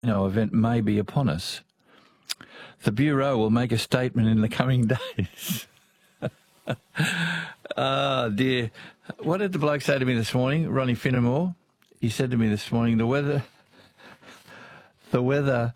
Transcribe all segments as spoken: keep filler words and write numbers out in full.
know, event may be upon us. The Bureau will make a statement in the coming days. Ah, dear. What did the bloke say to me this morning, Ronnie Finnemore? He said to me this morning, the weather... The weather...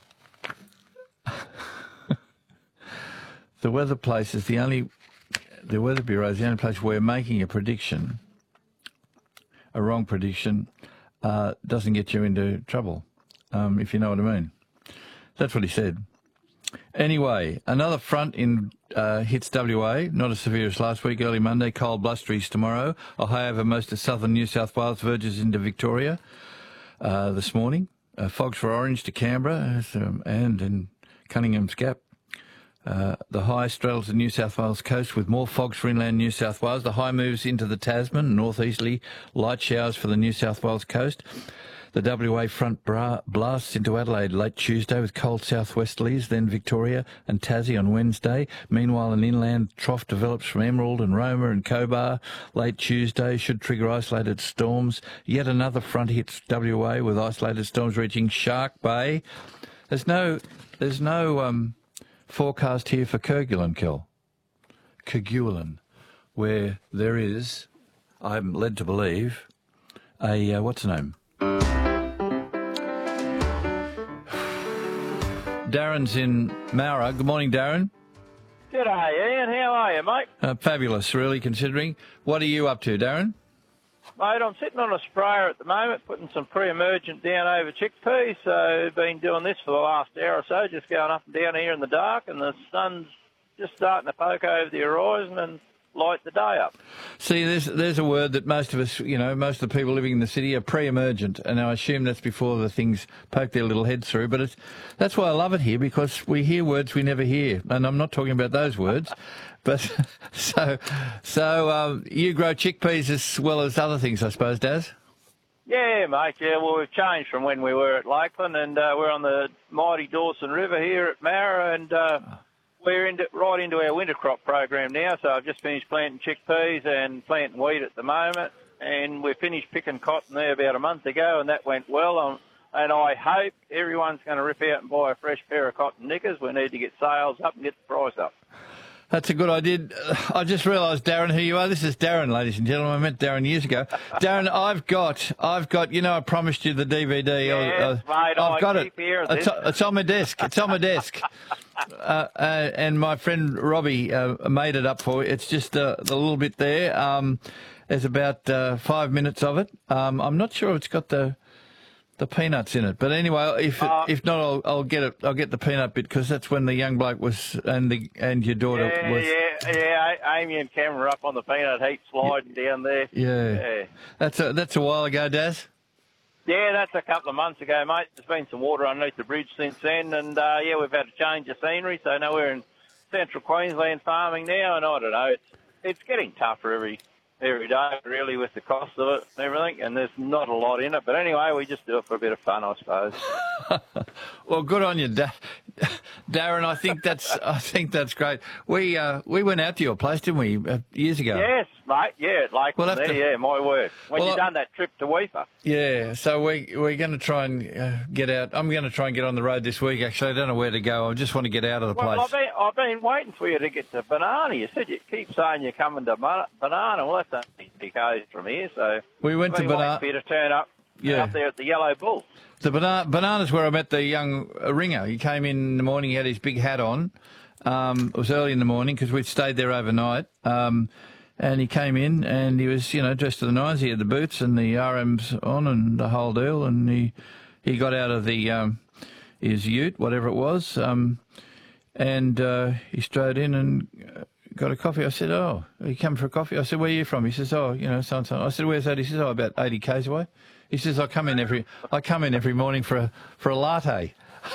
the weather place is the only... The Weather Bureau is the only place where making a prediction, a wrong prediction, uh, doesn't get you into trouble, um, if you know what I mean. That's what he said. Anyway, another front in uh, hits W A, not as severe as last week, early Monday, cold blusteries tomorrow. A high over most of southern New South Wales verges into Victoria uh, this morning. Uh, fogs for Orange to Canberra um, and in Cunningham's Gap. Uh, the high straddles the New South Wales coast with more fogs for inland New South Wales. The high moves into the Tasman, northeasterly light showers for the New South Wales coast. The W A front bra- blasts into Adelaide late Tuesday with cold southwesterlies, then Victoria and Tassie on Wednesday. Meanwhile, an inland trough develops from Emerald and Roma and Cobar late Tuesday, should trigger isolated storms. Yet another front hits W A with isolated storms reaching Shark Bay. There's no, there's no um, forecast here for Kerguelen, Kel. Kerguelen, where there is, I'm led to believe, a, uh, what's the name? Darren's in Mara. Good morning, Darren. G'day, Ian. How are you, mate? Uh, fabulous, really, considering. What are you up to, Darren? Mate, I'm sitting on a sprayer at the moment, putting some pre-emergent down over chickpeas. So been doing this for the last hour or so, just going up and down here in the dark, and the sun's just starting to poke over the horizon and light the day up. See, there's there's a word that most of us, you know, most of the people living in the city are pre-emergent, and I assume that's before the things poke their little heads through. But it's that's why I love it here, because we hear words we never hear, and I'm not talking about those words. But so so um, you grow chickpeas as well as other things, I suppose, Daz? Yeah, mate. Yeah, well, we've changed from when we were at Lakeland, and uh, we're on the mighty Dawson River here at Mara, and uh, we're into, right into our winter crop program now. So I've just finished planting chickpeas and planting wheat at the moment, and we finished picking cotton there about a month ago, and that went well. Um, and I hope everyone's going to rip out and buy a fresh pair of cotton knickers. We need to get sales up and get the price up. That's a good idea. I just realised, Darren, who you are. This is Darren, ladies and gentlemen. I met Darren years ago. Darren, I've got, I've got. You know, I promised you the D V D. Yes, uh, mate, I've I got keep it. hearing It's, this. it's on my desk. It's on my desk. Uh, uh, and my friend Robbie uh, made it up for you. It's just uh, the little bit there. Um, there's about uh, five minutes of it. Um, I'm not sure if it's got the. The peanuts in it, but anyway, if Uh, if not, I'll, I'll get it. I'll get the peanut bit, because that's when the young bloke was and the and your daughter yeah, was. Yeah, yeah. Amy and Cameron are up on the peanut heap sliding down there. Yeah. yeah, That's a that's a while ago, Daz. yeah. That's a couple of months ago, mate. There's been some water underneath the bridge since then, and uh, yeah, we've had a change of scenery. So now we're in central Queensland farming now, and I don't know, it's it's getting tougher every. every day, really, with the cost of it and everything, and there's not a lot in it. But anyway, we just do it for a bit of fun, I suppose. Well, good on you, da- Darren. I think that's I think that's great. We uh, we went out to your place, didn't we, uh, years ago? Yes, mate. Yeah, like We'll have there, to- yeah, my word. When Well, you I- done that trip to Weipa. Yeah. So we we're going to try and uh, get out. I'm going to try and get on the road this week. Actually, I don't know where to go. I just want to get out of the Well, I've place. been, I've been waiting for you to get to Banana. You said you keep saying you're coming to Ba- Banana. Well, that's only two k's from here, so We went I've to been waiting Banana. for you to turn up, Yeah. up there at the Yellow Bull. The bana- bananas where I met the young uh, ringer. He came in the morning. He had his big hat on. Um, it was early in the morning because we'd stayed there overnight. Um, and he came in and he was, you know, dressed to the nines. He had the boots and the R Ms on and the whole deal. And he he got out of the um, his ute, whatever it was, um, and uh, he strode in and uh, got a coffee. I said, "Oh, you come for a coffee?" I said, "Where are you from?" He says, "Oh, you know, so and so." I said, "Where's that?" He says, "Oh, about eighty k's away." He says, "I come in every I come in every morning for a for a latte."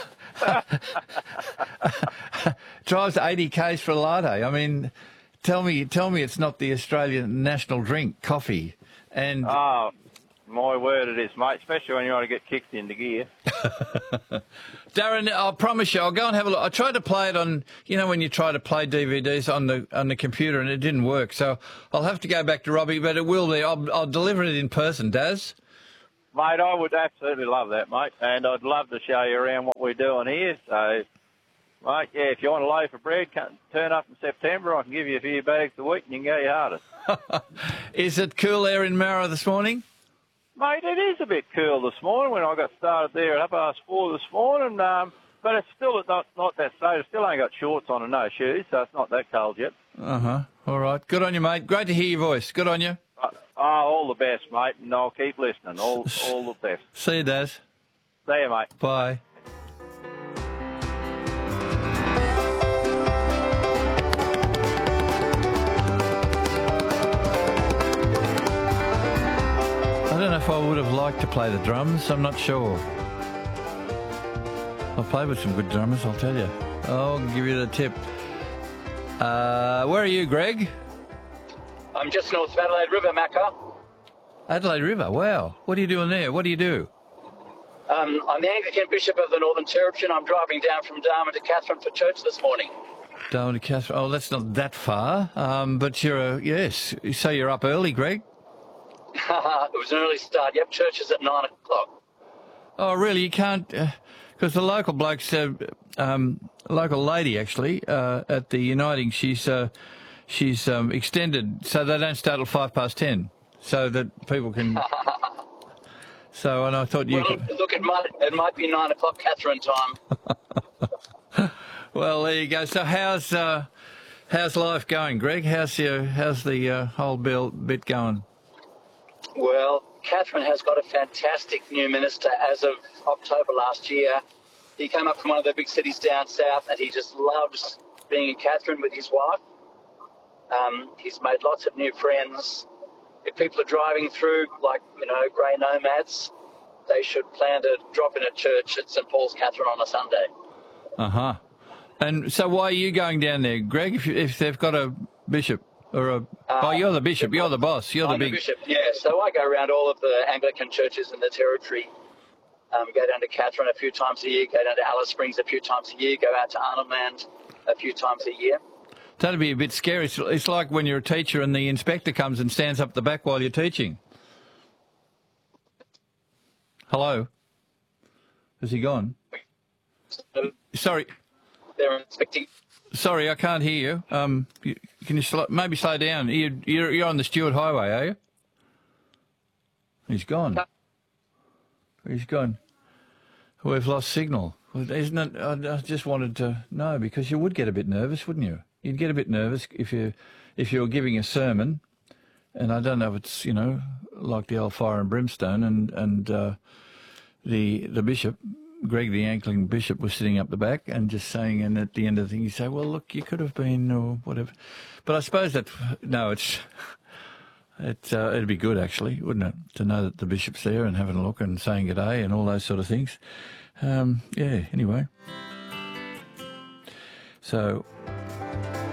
Drives eighty k's for a latte. I mean, tell me, tell me, it's not the Australian national drink, coffee. And Oh, my word, it is, mate. Especially when you want to get kicked into gear. Darren, I promise you, I'll go and have a look. I tried to play it on, you know, when you try to play D V Ds on the on the computer, and it didn't work. So I'll have to go back to Robbie, but it will be. I'll, I'll deliver it in person, Daz. Mate, I would absolutely love that, mate, and I'd love to show you around what we're doing here. So, mate, yeah, if you want a loaf of bread, come, turn up in September. I can give you a few bags a week and you can go your hardest. Is it cool there in Mara this morning? Mate, it is a bit cool this morning when I got started there at half past four this morning, um, but it's still not, not that state. I still ain't got shorts on and no shoes, so it's not that cold yet. Uh-huh. All right. Good on you, mate. Great to hear your voice. Good on you. Uh, oh, all the best, mate, and I'll keep listening. All, all the best. See you, Daz. See you, mate. Bye. I don't know if I would have liked to play the drums. I'm not sure. I've played with some good drummers, I'll tell you. I'll give you the tip. Uh, where are you, Greg? I'm just north of Adelaide River, Macca. Adelaide River, wow. What are you doing there? What do you do? Um, I'm the Anglican Bishop of the Northern Territory, and I'm driving down from Darwin to Katherine for church this morning. Darwin to Katherine. Oh, that's not that far. Um, but you're, a, yes. So you're up early, Greg? It was an early start. Yep, church is at nine o'clock. Oh, really? You can't... Because uh, the local blokes, uh, um, local lady, actually, uh, at the Uniting, she's uh, she's um, extended so they don't start till five past ten, so that people can... So, and I thought you... Well, could... look, it might, it might be nine o'clock Katherine time. Well, there you go. So how's uh, how's life going, Greg? How's your, how's the uh, whole bill, bit going? Well, Katherine has got a fantastic new minister as of October last year. He came up from one of the big cities down south, and he just loves being in Katherine with his wife. Um, he's made lots of new friends. If people are driving through, like, you know, grey nomads, they should plan to drop in at church at St Paul's Katherine on a Sunday. Uh-huh. And so why are you going down there, Greg, if, you, if they've got a bishop? Or a, Uh, oh, you're the bishop. You're the boss. You're the I'm big... the bishop, yeah. So I go around all of the Anglican churches in the Territory, um, go down to Katherine a few times a year, go down to Alice Springs a few times a year, go out to Arnhem Land a few times a year. That'd be a bit scary. It's, it's like when you're a teacher and the inspector comes and stands up the back while you're teaching. Hello? Has he gone? So Sorry. they're inspecting. Sorry, I can't hear you. Um, you, can you sl- maybe slow down? You, you're, you're on the Stewart Highway, are you? He's gone. He's gone. We've lost signal. Well, isn't it? I, I just wanted to know, because you would get a bit nervous, wouldn't you? You'd get a bit nervous if you if you were giving a sermon, and I don't know if it's, you know, like the old fire and brimstone, and and uh, the the bishop. Greg, the Anglican bishop, was sitting up the back and just saying, and at the end of the thing, you say, well, look, you could have been, or whatever. But I suppose that, no, it's, it, uh, it'd be good, actually, wouldn't it, to know that the bishop's there and having a look and saying good day and all those sort of things. Um, yeah, anyway. So...